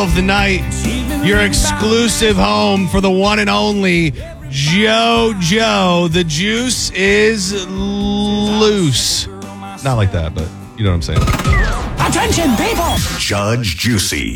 of the night, your exclusive home for the one and only JoJo. The juice is loose. Not like that, but you know what I'm saying. Attention, people! Judge Juicy.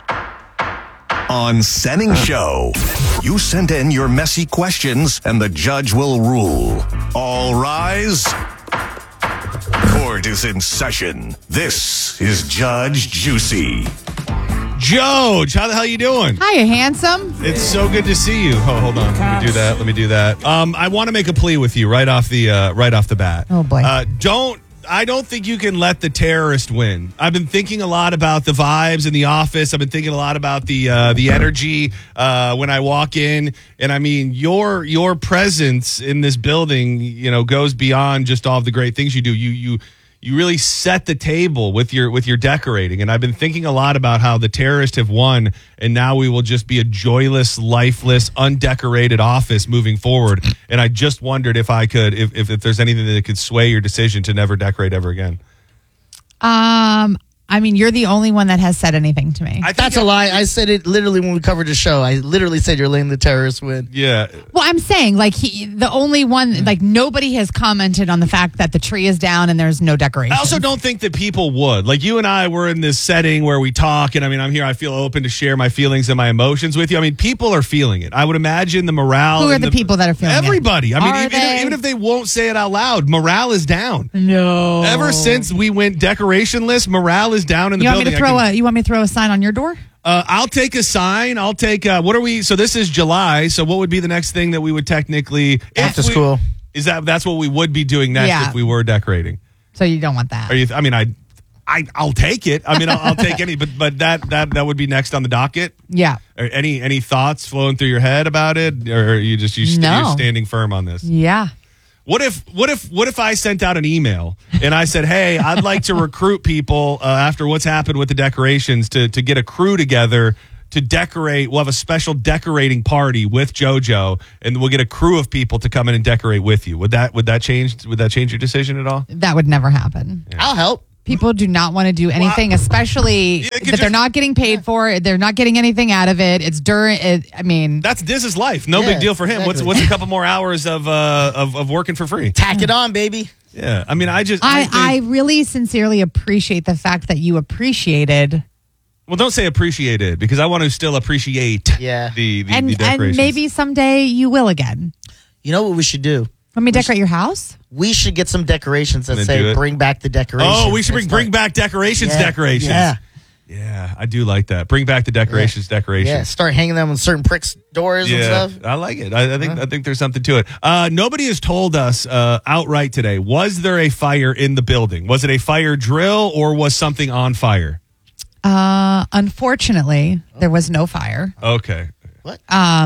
On Senning Show, you send in your messy questions and the judge will rule. All rise. Court is in session. This is Judge Juicy. Joj, how the hell you doing? Hiya, handsome. It's so good to see you. Oh, hold on. Let me do that. I want to make a plea with you right off the bat. Oh, boy. I don't think you can let the terrorist win. I've been thinking a lot about the vibes in the office. I've been thinking a lot about the energy when I walk in. And I mean, your presence in this building, goes beyond just all of the great things you do. You really set the table with your decorating. And I've been thinking a lot about how the terrorists have won, and now we will just be a joyless, lifeless, undecorated office moving forward. And I just wondered if there's anything that could sway your decision to never decorate ever again. I mean, you're the only one that has said anything to me. That's a lie. I said it literally when we covered the show. I literally said you're letting the terrorists win. Yeah. Well, I'm saying, the only one, nobody has commented on the fact that the tree is down and there's no decoration. I also don't think that people would. Like, you and I were in this setting where we talk, and I mean, I'm here, I feel open to share my feelings and my emotions with you. I mean, people are feeling it. I would imagine the morale. Who are the people that are feeling everybody. it? Everybody. I mean, even if they won't say it out loud, morale is down. No. Ever since we went decorationless, morale is down in the building. You want me to throw a sign on your door? I'll take a sign. I'll take, what are we, so this is July, so what would be the next thing that we would technically... After school. That's what we would be doing next if we were decorating. So you don't want that? I'll take it. I mean, I'll take any, but that would be next on the docket. Yeah. Or any thoughts flowing through your head about it, or you're standing firm on this? Yeah. What if I sent out an email and I said, hey, I'd like to recruit people after what's happened with the decorations to get a crew together to decorate. We'll have a special decorating party with JoJo, and we'll get a crew of people to come in and decorate with you. Would that change your decision at all? That would never happen. Yeah. I'll help. People do not want to do anything, especially that they're not getting paid for it. They're not getting anything out of it. It's this is life. No big deal for him. Exactly. What's a couple more hours of working for free? Tack it on, baby. Yeah. I mean, I really sincerely appreciate the fact that you appreciated. Well, don't say appreciated, because I want to still appreciate the decorations. And maybe someday you will again. You know what we should do? Want me to decorate your house? We should get some decorations that say bring back the decorations. Oh, we should bring back decorations. Yeah. Yeah, I do like that. Bring back the decorations. Yeah, start hanging them on certain pricks' doors and stuff. I like it. I think there's something to it. Nobody has told us outright today. Was there a fire in the building? Was it a fire drill, or was something on fire? Unfortunately, there was no fire. Okay. What?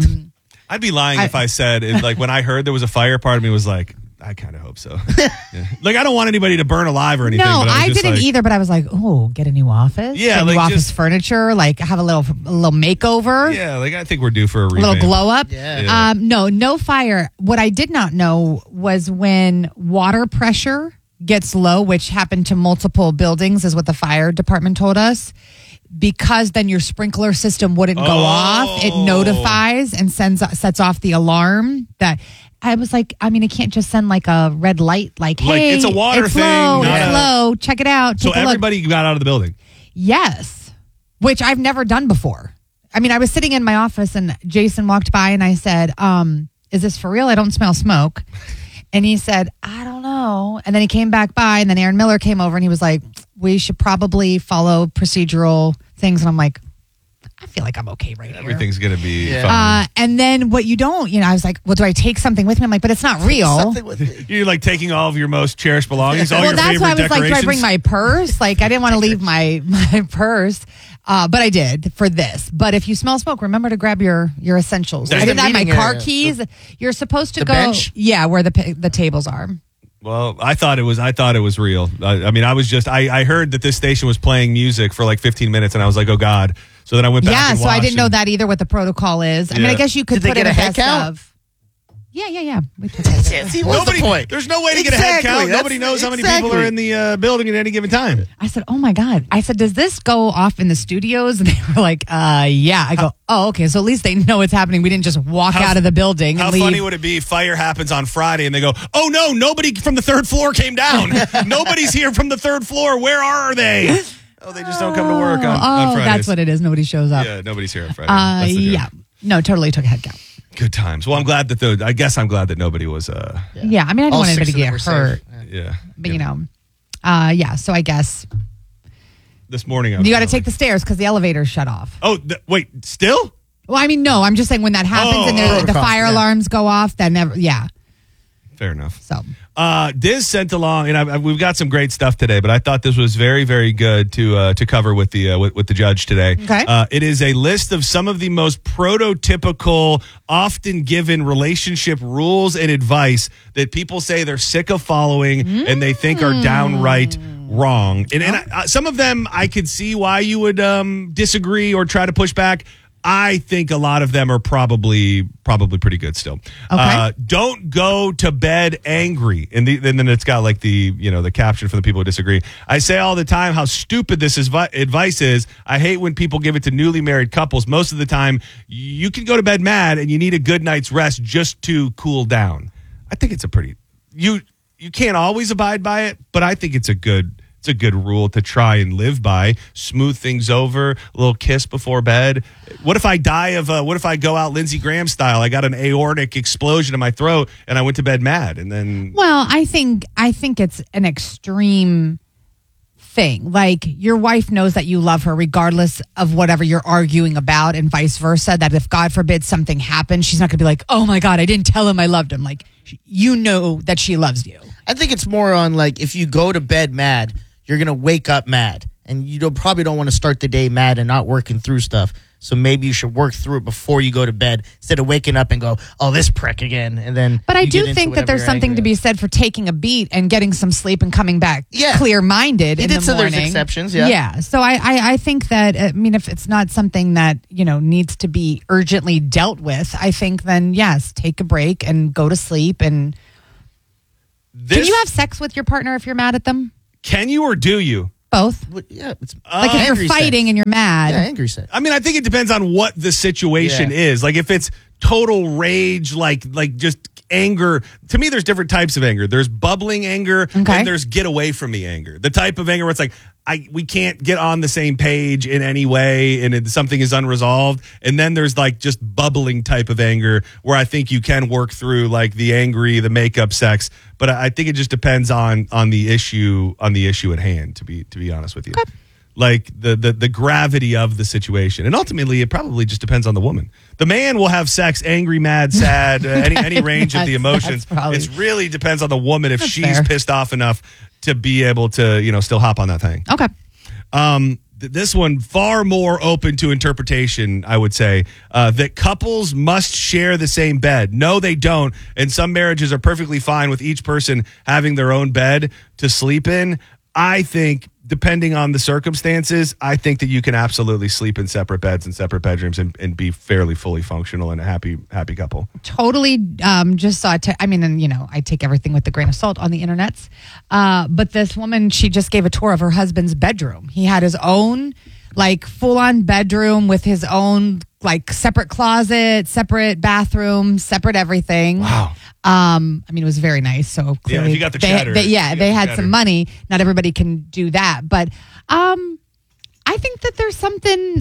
I'd be lying if I said, when I heard there was a fire, part of me was like, I kind of hope so. Yeah. Like, I don't want anybody to burn alive or anything. No, but I didn't either, but I was like, oh, get a new office? Yeah, get new office furniture, have a little makeover. Yeah, I think we're due for a revamp. A little glow up. Yeah. No fire. What I did not know was when water pressure gets low, which happened to multiple buildings, is what the fire department told us. Because then your sprinkler system wouldn't go off, it notifies and sets off the alarm. That I was like, I mean, it can't just send a red light, hey, it's a water thing. It's low. Check it out. So everybody got out of the building. Yes, which I've never done before. I mean, I was sitting in my office and Jason walked by and I said, "Is this for real? I don't smell smoke." And he said, "I don't know." And then he came back by, and then Aaron Miller came over and he was like, "We should probably follow procedural things." And I'm like, I feel like I'm okay right here. Everything's going to be fine. And then what you don't, I was like, well, do I take something with me? I'm like, but it's not real. You're taking all of your most cherished belongings, all well, your that's why I was decorations. like, do I bring my purse? I didn't want to leave my purse. But I did for this. But if you smell smoke, remember to grab your essentials. I didn't have my car keys. You're supposed to go. Bench? Yeah, where the tables are. Well, I thought it was real. I heard that this station was playing music for 15 minutes, and I was like, oh God. So then I went back and watched. I didn't know that either, what the protocol is. I mean, I guess you could Did they put get in a a head best count? of. Yeah. We took head count. See, what's the point? There's no way to get a head Exactly. count. That's- Nobody knows how many people exactly. are in the building at any given time. I said, oh my God. I said, does this go off in the studios? And they were like, yeah. I go, oh, okay. So at least they know it's happening. We didn't just walk out of the building How and leave. funny would it be if fire happens on Friday and they go, oh no, nobody from the third floor came down. Nobody's here from the third floor. Where are they? Oh, they just don't come to work on Fridays. That's what it is. Nobody shows up. Yeah, nobody's here on Friday. That's the joke. Yeah. No, totally took a head count. Good times. Well, I'm glad that I guess I'm glad that nobody was. Yeah. I mean, I don't All want anybody six to of them get were hurt. safe. Yeah. But, yeah. So I guess This morning, you got to take the stairs because the elevator shut off. Oh, wait, still? Well, I mean, no, I'm just saying when that happens and the protocol, fire yeah. alarms go off, that never, Fair enough. So Diz sent along, and we've got some great stuff today, but I thought this was very, very good to cover with the judge today. Okay. It is a list of some of the most prototypical, often given relationship rules and advice that people say they're sick of following and they think are downright wrong. And some of them I could see why you would disagree or try to push back. I think a lot of them are probably pretty good still. Okay. Don't go to bed angry. And then it's got like the caption for the people who disagree. I say all the time how stupid this advice is. I hate when people give it to newly married couples. Most of the time, you can go to bed mad and you need a good night's rest just to cool down. I think it's you can't always abide by it, but I think it's a good rule to try and live by. Smooth things over, a little kiss before bed. What if I what if I go out Lindsey Graham style? I got an aortic explosion in my throat and I went to bed mad and then. well, I think it's an extreme thing. Like your wife knows that you love her regardless of whatever you're arguing about and vice versa, that if God forbid something happens, she's not going to be like, oh my God, I didn't tell him I loved him. Like you know that she loves you. I think it's more on like if you go to bed mad, you're going to wake up mad. And you probably don't want to start the day mad and not working through stuff. So maybe you should work through it before you go to bed instead of waking up and go, oh, this prick again. And then. But I you get do into think that whatever there's you're something angry to be at. said for taking a beat and getting some sleep and coming back clear-minded He in did the say morning. there's exceptions, yeah. Yeah. So I think that, I mean, if it's not something that, needs to be urgently dealt with, I think then, yes, take a break and go to sleep. And can you have sex with your partner if you're mad at them? Can you or do you? Both. But yeah, it's Like if angry you're fighting sex. and you're mad. Yeah, angry sex. I mean, I think it depends on what the situation Yeah. is. Like if it's total rage, like just anger. To me, there's different types of anger. There's bubbling anger, Okay. and there's get away from me anger. The type of anger where it's like we can't get on the same page in any way, and something is unresolved. And then there's like just bubbling type of anger where I think you can work through like the makeup sex. But I think it just depends on the issue at hand. To be honest with you. Okay. Like the gravity of the situation, and ultimately it probably just depends on the woman. The man will have sex, angry, mad, sad, any range of the emotions. It really depends on the woman if she's fair. pissed off enough to be able to still hop on that thing. Okay. This one far more open to interpretation, I would say, that couples must share the same bed. No, they don't, and some marriages are perfectly fine with each person having their own bed to sleep in. I think, depending on the circumstances, I think that you can absolutely sleep in separate beds and separate bedrooms and be fairly fully functional and a happy couple. Totally just saw I take everything with a grain of salt on the internets. But this woman, she just gave a tour of her husband's bedroom. He had his own like full-on bedroom with his own like separate closet, separate bathroom, separate everything. Wow. It was very nice. So clearly, if you got the cheddar, they had cheddar. some money. Not everybody can do that, but I think that there's something.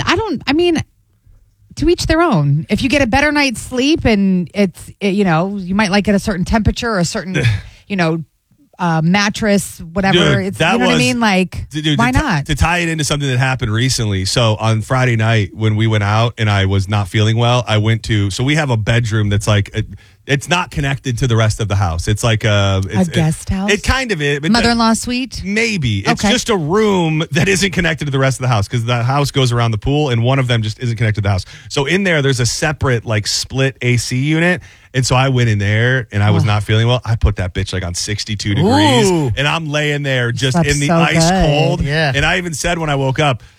To each their own. If you get a better night's sleep and you might like at a certain temperature or a certain, mattress, whatever. Dude, It's, you know what I mean? Like, Dude, why to not? To tie it into something that happened recently. So on Friday night when we went out and I was not feeling well, so we have a bedroom that's like, it's not connected to the rest of the house. It's like a guest house? It kind of is. but Mother-in-law suite? Maybe. It's Okay. just a room that isn't connected to the rest of the house because the house goes around the pool and one of them just isn't connected to the house. So in there's a separate like split AC unit. And so I went in there and I was not feeling well. I put that bitch like on 62 degrees Ooh. and I'm laying there just Slept in the so ice good. cold. Yeah. And I even said when I woke up,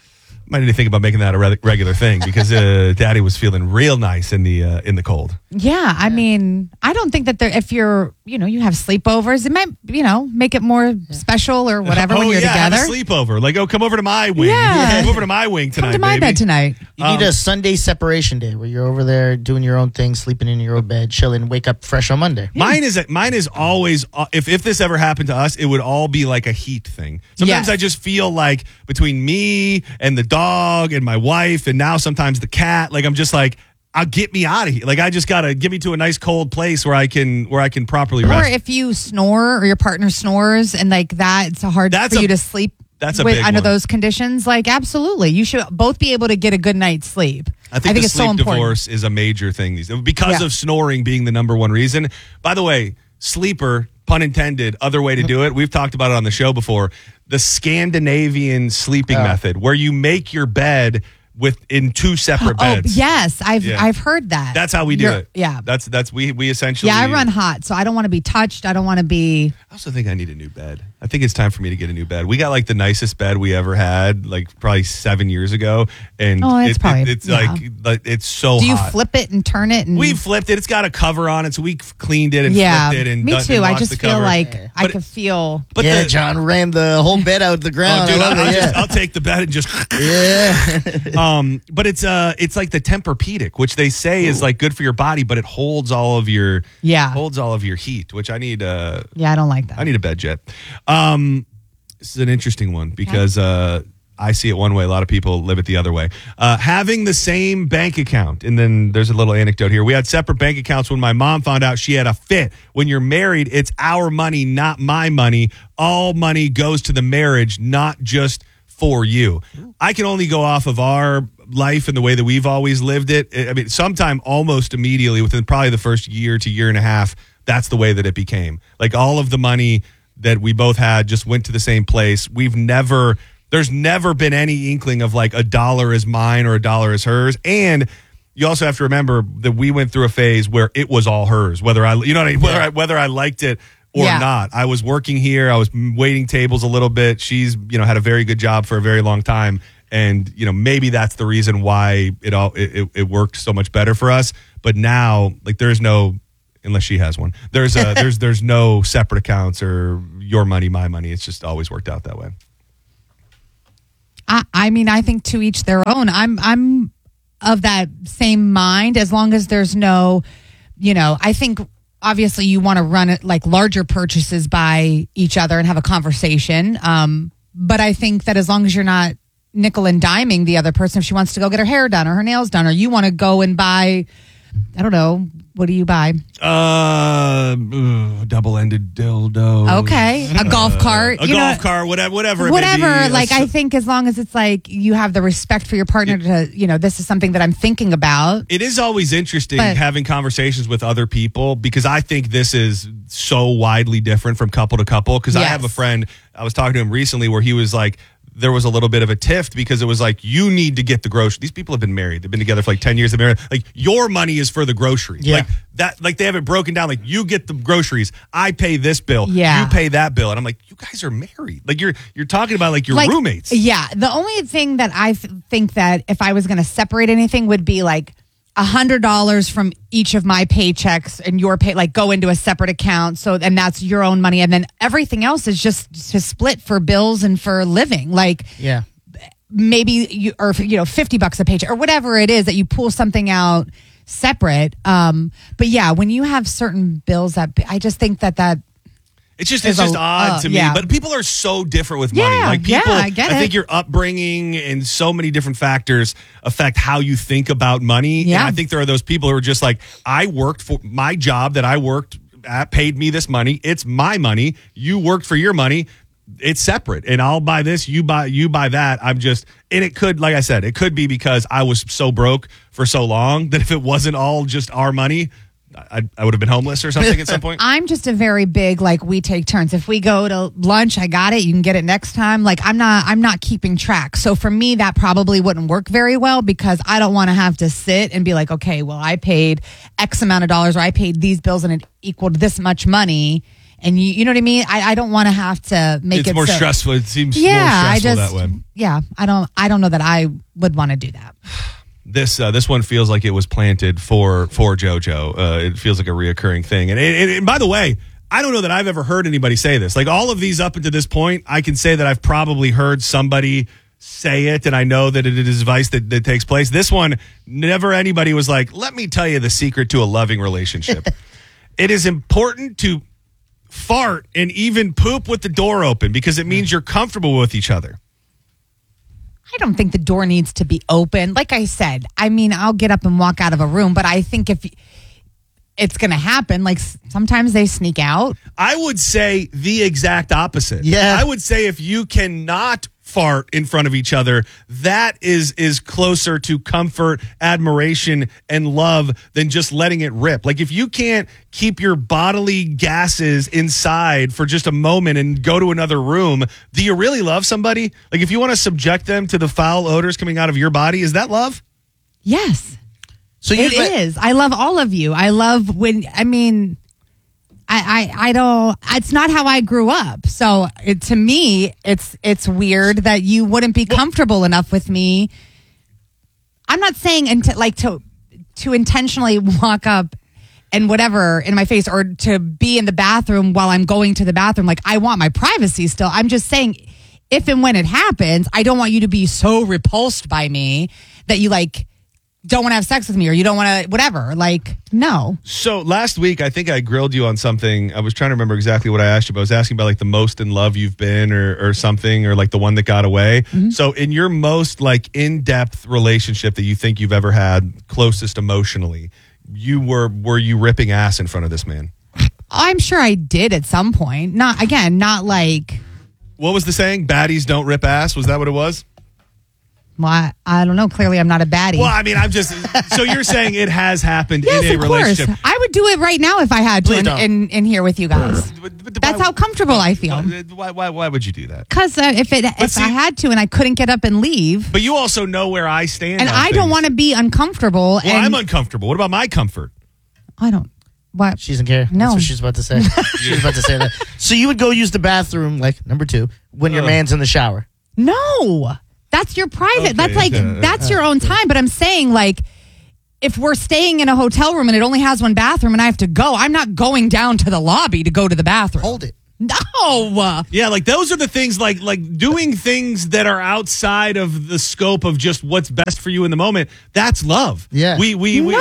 Might need to think about making that a regular thing because Daddy was feeling real nice in the cold. Yeah, I mean, I don't think that if you're, you have sleepovers, it might, make it more special or whatever when you're together. Have a sleepover. Like, come over to my wing. Yeah. Come over to my wing tonight, Come to my bed tonight. You need a Sunday separation day where you're over there doing your own thing, sleeping in your own bed, chilling, wake up fresh on Monday. Mine is always, if this ever happened to us, it would all be like a heat thing. Sometimes Yes. I just feel like between me and the dog and my wife and now sometimes the cat, like I'm just like, I'll get me out of here. Like I just gotta get me to a nice cold place where I can properly Or rest. if you snore or your partner snores and like that, it's hard for you to sleep. That's a big under one. those conditions. Like absolutely, you should both be able to get a good night's sleep. I think the it's so sleep important. divorce is a major thing these days because Yeah. of snoring being the number one reason. By the way, sleeper, pun intended, other way to do it. We've talked about it on the show before. The Scandinavian sleeping method, where you make your bed in two separate beds. Oh yes, I've heard that. That's how we do it. Yeah, That's we essentially. yeah. I run hot, so I don't want to be touched. I don't want to be. I also think I need a new bed. I think it's time for me to get a new bed. We got like the nicest bed we ever had, like probably 7 years ago, and it's like it's so. Do you hot. flip it and turn it? And We flipped it. It's got a cover on it, so we cleaned it and yeah, flipped it. And me done- too. and I washed just the feel cover. like I But- could feel. But yeah, the- John ran the whole bed out the ground. Oh, dude, I love it, I'll take the bed and just. yeah. But it's like the Tempur-Pedic, which they say is like good for your body, but it holds all of your heat, which I need. Yeah, I don't like that. I need a bed jet. This is an interesting one because I see it one way. A lot of people live it the other way. Having the same bank account. And then there's a little anecdote here. We had separate bank accounts when my mom found out she had a fit. When you're married, it's our money, not my money. All money goes to the marriage, not just for you. I can only go off of our life and the way that we've always lived it. I mean, sometime almost immediately within probably the first year to year and a half, that's the way that it became. Like all of the money that we both had just went to the same place. There's never been any inkling of like $1 is mine or $1 is hers. And you also have to remember that we went through a phase where it was all hers, whether I liked it or not. I was working here. I was waiting tables a little bit. She's, had a very good job for a very long time. And, maybe that's the reason why it worked so much better for us. But now, like, there's no, unless she has one, there's no separate accounts or your money, my money. It's just always worked out that way. I mean, I think to each their own. I'm of that same mind as long as there's no, I think obviously you want to run it like larger purchases by each other and have a conversation. But I think that as long as you're not nickel and diming the other person, if she wants to go get her hair done or her nails done, or you want to go and buy, I don't know, what do you buy? Double-ended dildo. Okay, a golf cart. A golf cart, whatever. It may Whatever. be. Like, I think as long as it's like you have the respect for your partner to, this is something that I'm thinking about. It is always interesting But- having conversations with other people because I think this is so widely different from couple to couple. Because I Yes. have a friend, I was talking to him recently where he was like, there was a little bit of a tiff because it was like, you need to get the groceries. These people have been married. They've been together for like 10 years. They've been married. Like, your money is for the groceries. Yeah. Like that, like they have it broken down. Like, you get the groceries. I pay this bill. Yeah. You pay that bill. And I'm like, you guys are married. Like, you're talking about like your roommates. Yeah. The only thing that I think that if I was going to separate anything would be like $100 from each of my paychecks and your pay, like go into a separate account. So, and that's your own money. And then everything else is just to split for bills and for living. Like, Yeah. maybe $50 a paycheck or whatever it is that you pull something out separate. But yeah, when you have certain bills that I just think that It's just There's odd to me. yeah. But people are so different with money. Yeah, Like people, yeah, I get think it. your upbringing and so many different factors affect how you think about money. Yeah. And I think there are those people who are just like, I worked for my job that I worked at, paid me this money. It's my money. You worked for your money. It's separate. And I'll buy this, you buy that. And it could, like I said, it could be because I was so broke for so long that if it wasn't all just our money, I would have been homeless or something at some point. I'm just a very big, like, we take turns. If we go to lunch, I got it. You can get it next time. Like, I'm not keeping track. So for me, that probably wouldn't work very well because I don't want to have to sit and be like, okay, well, I paid X amount of dollars or I paid these bills and it equaled this much money. and you know what I mean. I don't want to have to make It's it more so, stressful. It seems Yeah, more stressful that way. Yeah, I don't know that I would want to do that. This one feels like it was planted for JoJo. It feels like a reoccurring thing. And by the way, I don't know that I've ever heard anybody say this. Like all of these up until this point, I can say that I've probably heard somebody say it, and I know that it is advice that takes place. This one, never anybody was like, let me tell you the secret to a loving relationship. It is important to fart and even poop with the door open because it means you're comfortable with each other. I don't think the door needs to be open. Like I said, I mean, I'll get up and walk out of a room, but I think if it's going to happen, like sometimes they sneak out. I would say the exact opposite. Yeah. I would say if you cannot fart in front of each other, that is closer to comfort, admiration, and love than just letting it rip. Like if you can't keep your bodily gases inside for just a moment and go to another room, do you really love somebody? Like if you want to subject them to the foul odors coming out of your body, is that love? Yes, So it is. I love all of you. I love when, I mean, I don't, it's not how I grew up. So to me, it's weird that you wouldn't be comfortable enough with me. I'm not saying to intentionally walk up and whatever in my face or to be in the bathroom while I'm going to the bathroom. Like I want my privacy still. I'm just saying if and when it happens, I don't want you to be so repulsed by me that you like don't want to have sex with me or you don't want to whatever. Like, no. So last week, I think I grilled you on something. I was trying to remember exactly what I asked you, but I was asking about like the most in love you've been or something, or like the one that got away. Mm-hmm. So in your most like in-depth relationship that you think you've ever had, closest emotionally, were you ripping ass in front of this man? I'm sure I did at some point. Not like. What was the saying? Baddies don't rip ass. Was that what it was? Well, I don't know. Clearly, I'm not a baddie. Well, I mean, I'm just. So you're saying it has happened yes, in a of relationship? Course. I would do it right now if I had to Please in here with you guys. That's how comfortable I feel. Why would you do that? Because if I had to and I couldn't get up and leave. But you also know where I stand. And on I things. don't want to be uncomfortable. Well, I'm uncomfortable. What about my comfort? I don't. What? She doesn't care. No. That's what she's about to say. She's about to say that. So you would go use the bathroom, like number 2, when your man's in the shower. No. That's your private. Okay, that's like that's your own time. But I'm saying like if we're staying in a hotel room and it only has one bathroom and I have to go, I'm not going down to the lobby to go to the bathroom. Hold it. No. Yeah, like those are the things like doing things that are outside of the scope of just what's best for you in the moment. That's love. Yeah. We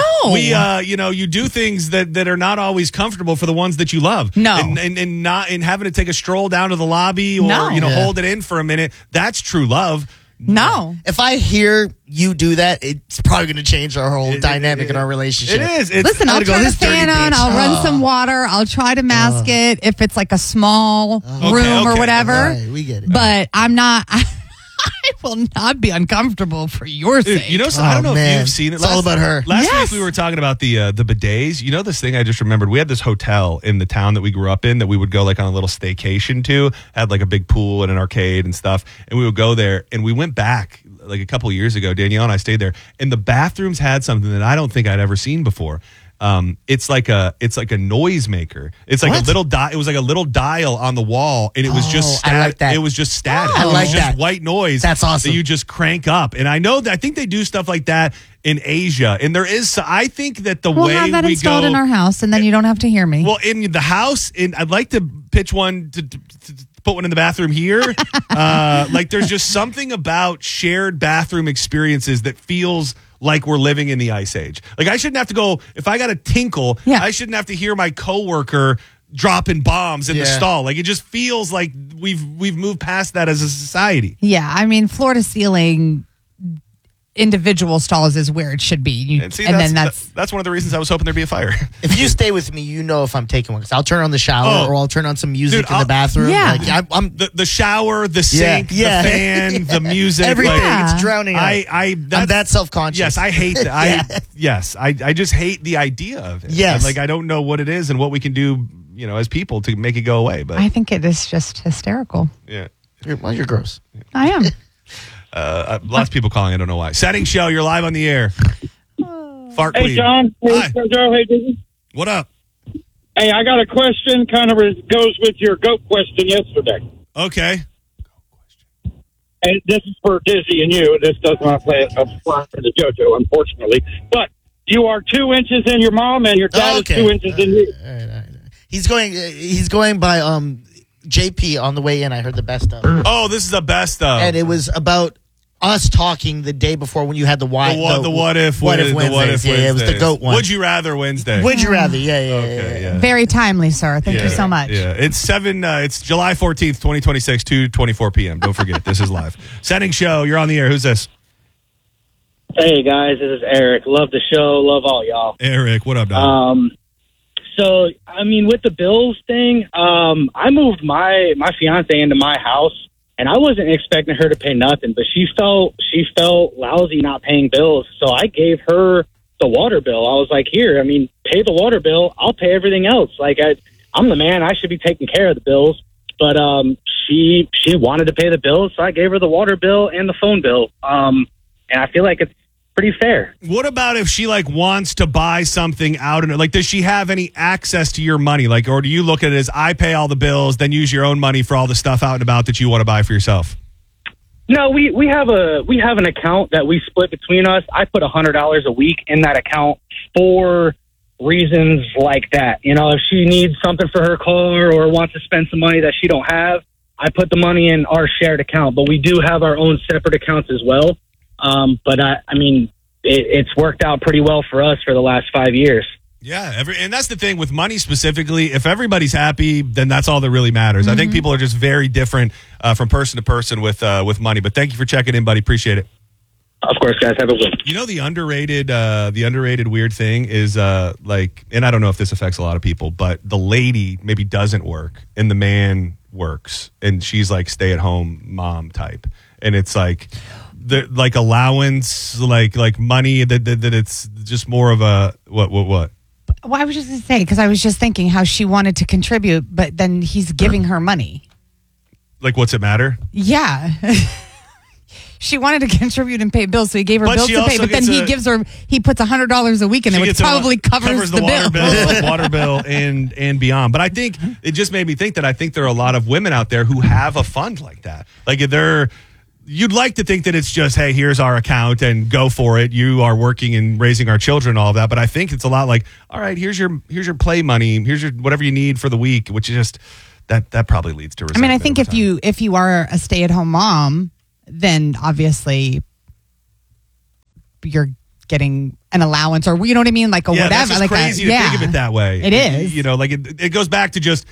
No. you do things that are not always comfortable for the ones that you love. No. And not in having to take a stroll down to the lobby or No. hold it in for a minute. That's true love. No. If I hear you do that, it's probably going to change our whole dynamic in our relationship. It is. Listen, I'll I'm gonna go, turn the "This dirty fan on. bitch." I'll run some water. I'll try to mask it if it's like a small room or okay. whatever. All right, we get it. But I'm not. I will not be uncomfortable for your sake. You know, so I don't know man. if you've seen it. It's all about her. Last Yes. week we were talking about the bidets. You know this thing I just remembered? We had this hotel in the town that we grew up in that we would go like on a little staycation to. Had like a big pool and an arcade and stuff. And we would go there. And we went back like a couple of years ago. Danielle and I stayed there. And the bathrooms had something that I don't think I'd ever seen before. It's like a noise maker. It's like What? a little it was like a little dial on the wall, and it was just I like that. It was just static. I It was like just that. white noise. That's awesome. That you just crank up. And I think they do stuff like that in Asia. And there is, I think that the We'll way have that we installed go in our house, and then you don't have to hear me. well in the house, and I'd like to pitch one to put one in the bathroom here. Like there's just something about shared bathroom experiences that feels like we're living in the Ice Age. Like I shouldn't have to go, if I got a tinkle, Yeah. I shouldn't have to hear my coworker dropping bombs in the Yeah. stall. Like it just feels like we've moved past that as a society. Yeah, I mean, floor to ceiling individual stalls is where it should be. And see, then that's one of the reasons I was hoping there'd be a fire. If you stay with me, you know if I'm taking one. Because I'll turn on the shower or I'll turn on some music Dude, in the bathroom. Yeah. Like, I'm The shower, the sink, yeah. the fan, the music, everything. Yeah. It's drowning out. I'm I'm that self-conscious. Yes, I hate that. I just hate the idea of it. Yes. Like I don't know what it is and what we can do, as people to make it go away. But I think it is just hysterical. yeah. You're gross. I am. Lots of people calling. I don't know why. Setting show. You're live on the air. Fart Hey, queen. John. Hey, Hi. Joe. Hey, Disney. What up? Hey, I got a question. Kind of goes with your goat question yesterday. Okay. And this is for Dizzy and you. This does not apply to JoJo, unfortunately. But you are 2 inches in your mom, and your dad is 2 inches in you. All right. He's going by JP on the way in. I heard the best of. Oh, this is the best of. And it was about us talking the day before when you had the the what if Wednesdays. Yeah, it was the goat one. Would you rather Wednesday? Would you rather? Yeah. Okay, yeah. Very timely, sir. Thank you so much. Yeah, it's July 14th, 2026, 2:24 p.m. Don't forget, this is live. Setting show. You're on the air. Who's this? Hey guys, this is Eric. Love the show. Love all y'all. Eric, what up, dog? So I mean, with the bills thing, I moved my fiance into my house. And I wasn't expecting her to pay nothing, but she felt lousy not paying bills. So I gave her the water bill. I was like, here, I mean, pay the water bill. I'll pay everything else. Like I'm the man. I should be taking care of the bills. But she wanted to pay the bills, so I gave her the water bill and the phone bill. And I feel like it's pretty fair. What about if she wants to buy something out and does she have any access to your money? Or do you look at it as I pay all the bills, then use your own money for all the stuff out and about that you want to buy for yourself? No, we have an account that we split between us. I put $100 a week in that account for reasons like that. You know, if she needs something for her car or wants to spend some money that she don't have, I put the money in our shared account. But we do have our own separate accounts as well. But I mean, it's worked out pretty well for us for the last 5 years. Yeah, and that's the thing with money specifically. If everybody's happy, then that's all that really matters. I think people are just very different from person to person with money. But thank you for checking in, buddy. Appreciate it. Of course, guys. Have a good one. You know, the underrated weird thing is and I don't know if this affects a lot of people, but the lady maybe doesn't work and the man works, and she's stay at home mom type, and it's the allowance, money that it's just more of a what. Well, I was just going to say, because I was just thinking how she wanted to contribute, but then he's giving her money. What's it matter? Yeah. She wanted to contribute and pay bills, so he gave her bills to pay, but then he puts $100 a week in it, which probably covers the water bill and beyond. But I think it just made me think that I think there are a lot of women out there who have a fund like that. You'd like to think that it's just, hey, here's our account and go for it. You are working and raising our children, all of that. But I think it's a lot all right, here's your play money. Here's your whatever you need for the week, which is just that probably leads to resentment. I mean, I think if you are a stay-at-home mom, then obviously you're getting an allowance, or you know what I mean, whatever. That's just crazy to think of it that way. It is. It goes back to just,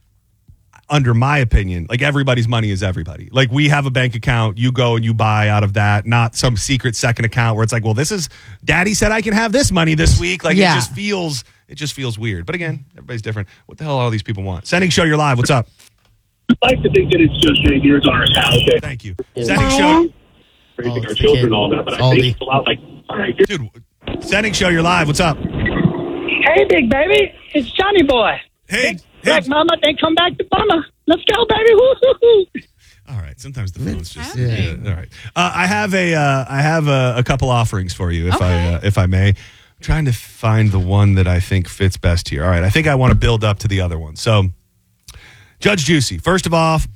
under my opinion, everybody's money is everybody. We have a bank account, you go and you buy out of that, not some secret second account where it's well, this is daddy said I can have this money this week. It just feels weird. But again, everybody's different. What the hell all these people want? Sending show, you're live. What's up? I like to think that it's just here's our account. Okay. Thank you. Sending show. Raising our children, all that, but I think it's a lot all right. Dude, sending show, you're live. What's up? Hey, big baby. It's Johnny Boy. Hey. Back, mama. They come back to mama. Let's go, baby. Woo-hoo-hoo. All right. Sometimes the phone's just all right. I have a couple offerings for you, if I may. I'm trying to find the one that I think fits best here. All right. I think I want to build up to the other one. So, Judge Juicy. First off,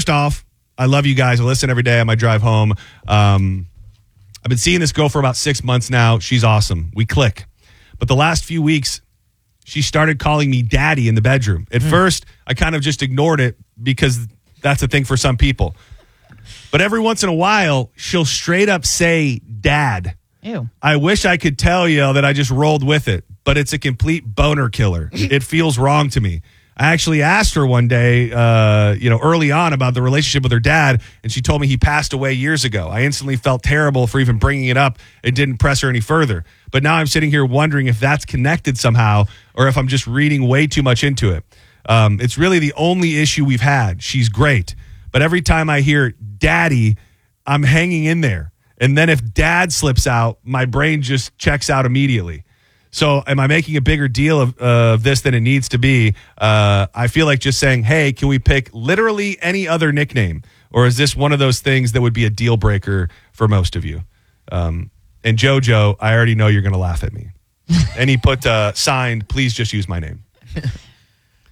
I love you guys. I listen every day on my drive home. I've been seeing this girl for about 6 months now. She's awesome. We click. But the last few weeks, she started calling me daddy in the bedroom. At first, I kind of just ignored it because that's a thing for some people. But every once in a while, she'll straight up say dad. Ew. I wish I could tell you that I just rolled with it, but it's a complete boner killer. It feels wrong to me. I actually asked her one day, early on about the relationship with her dad, and she told me he passed away years ago. I instantly felt terrible for even bringing it up and didn't press her any further. But now I'm sitting here wondering if that's connected somehow or if I'm just reading way too much into it. It's really the only issue we've had. She's great. But every time I hear daddy, I'm hanging in there. And then if dad slips out, my brain just checks out immediately. So am I making a bigger deal of this than it needs to be? I feel like just saying, hey, can we pick literally any other nickname? Or is this one of those things that would be a deal breaker for most of you? And JoJo, I already know you're going to laugh at me. And he put signed, please just use my name.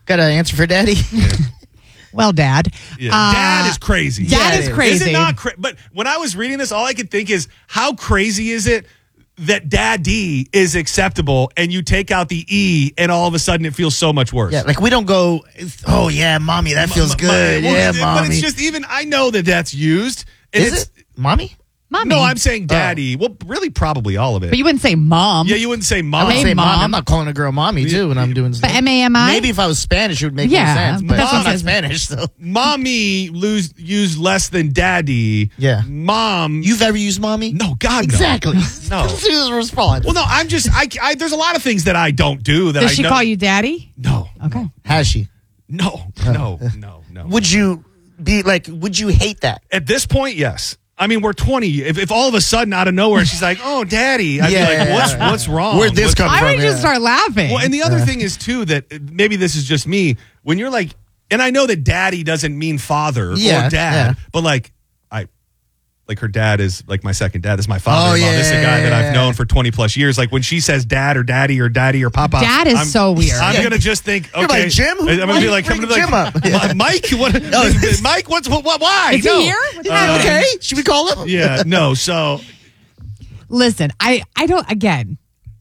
Got an answer for daddy? Well, Dad. Yeah. Dad is crazy. Dad is crazy. Is it not but when I was reading this, all I could think is, how crazy is it that daddy is acceptable and you take out the E and all of a sudden it feels so much worse? Yeah, like we don't go, oh, yeah, mommy, that feels good. Well, Mommy. But it's just even, I know that that's used. And Is it? Mommy? Mommy. No, I'm saying daddy. Well, really, probably all of it. But you wouldn't say mom. Yeah, you wouldn't say I mom. would Hey, say Mom. mommy. I'm not calling a girl mommy, too, when I'm doing stuff. But M-A-M-I? Maybe if I was Spanish, it would make Yeah, more sense. but But that's I'm what not it says. Spanish, so. Mommy used less than daddy. Yeah. Mom. You've ever used mommy? No, God, no. Exactly. No. Just respond. Well, no, I'm just, I there's a lot of things that I don't do that Does I she know. call you Daddy? No. Okay. Has she? No. Would you be like, would you hate that? At this point, yes. I mean, we're 20. If all of a sudden out of nowhere she's like, "Oh, daddy," I'd be like, "What's wrong? Where'd this come I from? would just start laughing. Well, and the other thing is too that maybe this is just me. When you're like, and I know that daddy doesn't mean father or Yeah, dad, yeah. but like her dad is like my second dad. This is my father-in-law. Oh, yeah, This is a guy that I've yeah. known for 20 plus years. Like when she says dad or daddy or papa, Dad is so weird. I'm Yeah. gonna just think, okay, You're like, Jim? I'm gonna be Why like, you bring Jim up? Mike, what? Mike, what's what? Why? Is he No. here? What's Is happening? he okay? Should we call him? Yeah, no. So Listen, I don't, again,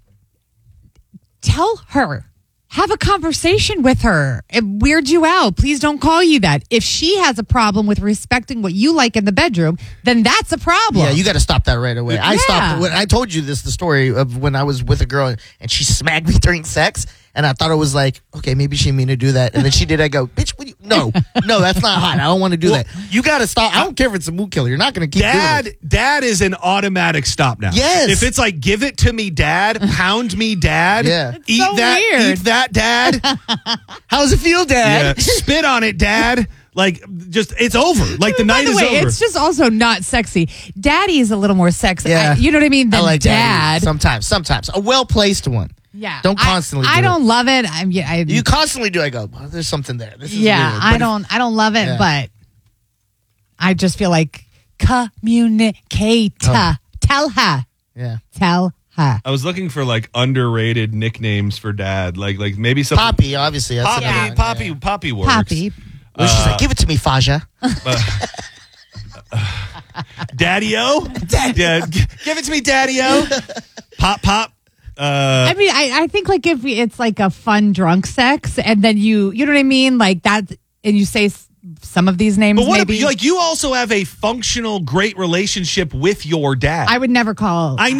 tell her. Have a conversation with her. It weirds you out. Please don't call you that. If she has a problem with respecting what you like in the bedroom, then that's a problem. Yeah, you got to stop that right away. I Yeah. stopped when I told you the story of when I was with a girl and she smacked me during sex, and I thought it was like, okay, maybe she didn't mean to do that, and then she did. I go, bitch, no, that's not hot. I don't want to do that. You got to stop. I don't care if it's a mood killer. You're not going to keep doing it. Dad is an automatic stop now. Yes. If it's like, give it to me, dad, pound me, dad. Yeah. Eat so that, weird. eat that, dad. How does it feel, Dad? Yeah. Spit on it, dad. Like, just, it's over. Like, the By night the is way, over. it's just also not sexy. Daddy is a little more sexy. Yeah. You know what I mean? I Than like Dad. Daddy. Sometimes. A well-placed one. Yeah. Don't constantly I do don't it. love it. You constantly do. I go, oh, there's something there. This is yeah, weird. I But don't love it, Yeah. but I just feel like communicate. Oh. Tell her. Yeah. Tell her. I was looking for, like, underrated nicknames for dad. Like maybe something. Poppy, obviously. That's another one. Poppy works. Poppy. Well, she's like, give it to me, Faja. Daddy-o? Yeah, give it to me, Daddy-o. Pop. I mean, I think like if it's like a fun drunk sex and then you know what I mean? Like that, and you say some of these names But what maybe. like you also have a functional, great relationship with your dad. I would never call. I know